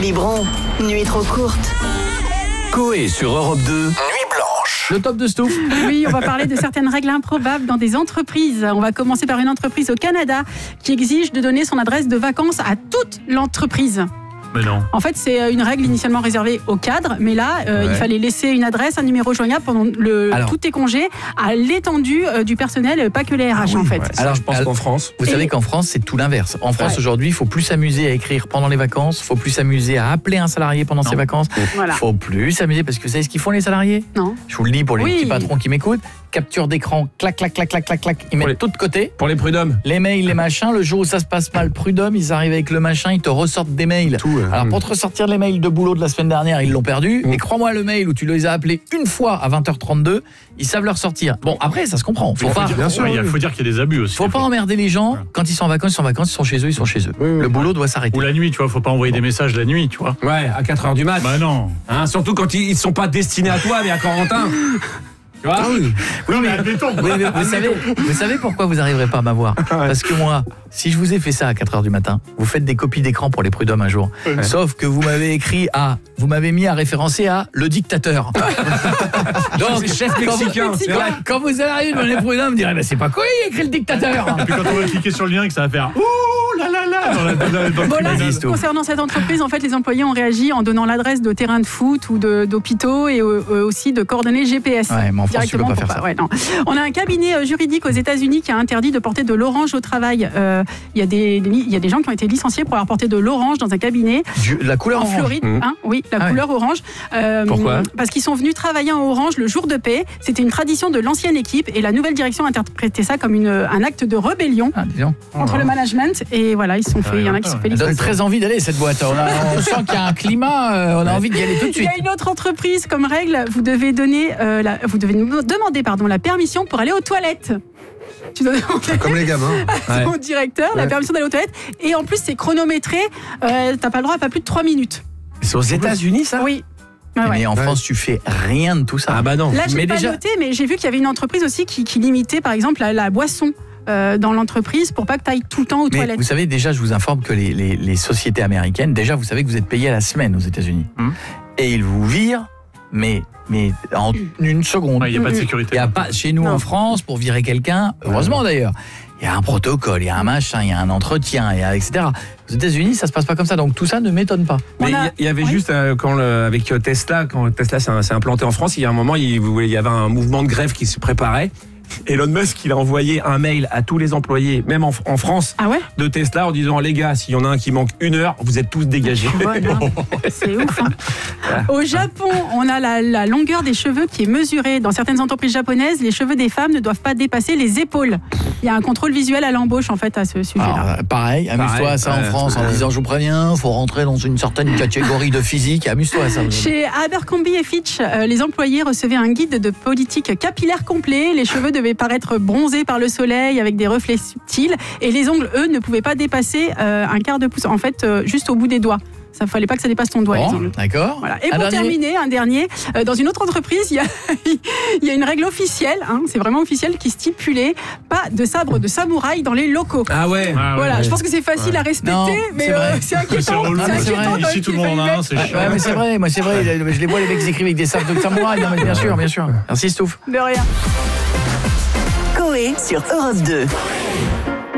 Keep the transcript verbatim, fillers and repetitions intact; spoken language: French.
Biberon, nuit trop courte. Coé sur Europe deux, Nuit Blanche. Le top de Stouff. Oui, on va parler de certaines règles improbables dans des entreprises. On va commencer par une entreprise au Canada qui exige de donner son adresse de vacances à toute l'entreprise. Mais non. En fait, c'est une règle initialement réservée aux cadres, mais là, euh, Ouais. il fallait laisser une adresse, un numéro joignable pendant le, Alors. tous tes congés à l'étendue euh, du personnel, pas que les R H Ah oui, en fait. ouais. Ça, Alors, je pense alors, qu'en France. Vous Et- savez qu'en France, c'est tout l'inverse. En France, Ouais. aujourd'hui, il faut plus s'amuser à écrire pendant les vacances. Il faut plus s'amuser à appeler un salarié pendant Non. ses vacances. Il Voilà. faut plus s'amuser parce que vous savez ce qu'ils font les salariés ? Non. Je vous le dis pour les Oui. petits patrons qui m'écoutent. Capture d'écran, clac, clac, clac, clac, clac, clac. Ils mettent les- tout de côté. Pour les prud'hommes. Les mails, les machins. Le jour où ça se passe mal, prud'homme, ils arrivent avec le machin, ils te ressortent des mails. Tout, euh, Alors mm. pour te ressortir les mails de boulot de la semaine dernière, ils l'ont perdu. Mm. Et crois-moi, le mail où tu les as appelés une fois à vingt heures trente-deux, ils savent leur sortir. Bon, après, ça se comprend. Faut Il faut pas, dire, bien sûr, il faut dire qu'il y a des abus aussi. faut pas emmerder les gens. Voilà. Quand ils sont en vacances, ils sont en vacances. Ils sont chez eux, ils sont chez eux. Oui, oui. Le boulot doit s'arrêter. Ou la nuit, tu vois, faut pas envoyer des messages la nuit, tu vois. Ouais, à quatre heures du mat. Bah non. Hein, surtout quand ils ne sont pas destinés à toi, mais à Corentin. Tu vois Oui, mais, admettons. oui, mais vous, savez, vous savez pourquoi vous n'arriverez pas à m'avoir ? Parce que moi, si je vous ai fait ça à quatre heures du matin, vous faites des copies d'écran pour les prud'hommes un jour. Sauf que vous m'avez écrit à, vous m'avez mis à référencer à le dictateur. Donc, C'est chef quand vous- mexicain, c'est quand, vrai. quand vous allez arriver devant les prud'hommes, vous direz, bah, c'est pas quoi, il a écrit le dictateur. Et puis quand on va cliquer sur le lien, que ça va faire ouh là là là dans la, dans la, dans le Bon, là, tribunal. tout. concernant cette entreprise, en fait, les employés ont réagi en donnant l'adresse de terrains de foot ou de- d'hôpitaux et euh, euh, aussi de coordonnées G P S. Ouais, mais en France, tu peux directement pas pour faire ça. ouais, non. On a un cabinet euh, juridique aux États-Unis qui a interdit de porter de l'orange au travail. Euh, Il y a des il y a des gens qui ont été licenciés pour avoir porté de l'orange dans un cabinet Du- la couleur en orange. Floride. Mmh. Hein, oui, la Ah ouais. couleur orange. Euh, Pourquoi ? Parce qu'ils sont venus travailler en orange le jour de paix. C'était une tradition de l'ancienne équipe et la nouvelle direction a interprété ça comme une, un acte de rébellion Ah, dis donc. contre le management. Et voilà, ils se sont fait. Il y en a qui se sont fait Ça donne licencier. très envie d'aller cette boîte. On, a- on sent qu'il y a un climat, euh, on a envie d'y aller tout de Il suite. y a une autre entreprise comme règle, vous devez donner, euh, la, vous devez nous demander pardon la permission pour aller aux toilettes. Tu dois demander Comme les gamins. à ton directeur la Ouais. permission d'aller aux toilettes et en plus c'est chronométré. Euh, T'as pas le droit à pas plus de trois minutes. C'est aux États-Unis, ça Oui. Ouais, ouais. Mais en Ouais. France, tu fais rien de tout ça. Ah bah non. Là, je Mais l'ai pas déjà- noté, mais j'ai vu qu'il y avait une entreprise aussi qui, qui limitait, par exemple, la, la boisson euh, dans l'entreprise pour pas que tu ailles tout le temps aux Mais toilettes. vous savez, déjà, je vous informe que les, les- les sociétés américaines, déjà, vous savez que vous êtes payé à la semaine aux États-Unis. Hum. Et ils vous virent, mais, mais en une seconde. Ouais, il n'y a pas de Mm, mm. Il sécurité. y a pas, chez nous Non. en France, pour virer quelqu'un, heureusement d'ailleurs, il y a un protocole, il y a un machin, il y a un entretien, il y a, et cetera. Aux États-Unis, ça se passe pas comme ça, donc tout ça ne m'étonne pas. Mais On il a- y, il y avait Oui. juste, euh, quand le- avec euh, Tesla, quand Tesla s'est s'est implanté en France, il y a un moment, il, il y avait un mouvement de grève qui se préparait. Elon Musk, il a envoyé un mail à tous les employés, même en, en France, Ah ouais de Tesla, en disant, les gars, s'il y en a un qui manque une heure, vous êtes tous dégagés. Ouais, non, c'est ouf. hein. Au Japon, on a la, la longueur des cheveux qui est mesurée. Dans certaines entreprises japonaises, les cheveux des femmes ne doivent pas dépasser les épaules. Il y a un contrôle visuel à l'embauche en fait à ce sujet-là. Alors, euh, pareil, amuse-toi Pareil, à ça en ouais, France en ouais. disant je vous préviens, faut rentrer dans une certaine catégorie de physique, amuse-toi à ça. Chez Abercrombie et Fitch, euh, les employés recevaient un guide de politique capillaire complet. Les cheveux devaient paraître bronzés par le soleil avec des reflets subtils. Et les ongles, eux, ne pouvaient pas dépasser euh, un quart de pouce. En fait, euh, juste au bout des doigts. Ça fallait pas que ça dépasse ton doigt, les Bon, ongles. d'accord. Voilà. Et Un pour dernier terminer, un dernier, euh, dans une autre entreprise, il y a, il y a une règle officielle, hein, c'est vraiment officiel, qui stipulait pas de sabre de samouraï dans les locaux. Ah ouais. Ah ouais. Voilà, je pense que c'est facile à respecter, Non, mais c'est vrai. euh, c'est Mais c'est inquiétant. relou. Ah, mais c'est inquiétant vrai. quand Ici, même tout le qu'il monde en faille a un, mettre. c'est Ouais, chiant. mais c'est vrai, moi c'est vrai, je les vois les mecs qui écrivent avec des sabres de samouraï, non mais bien sûr, bien sûr. Merci Stouff. De rien. Coé sur Europe deux.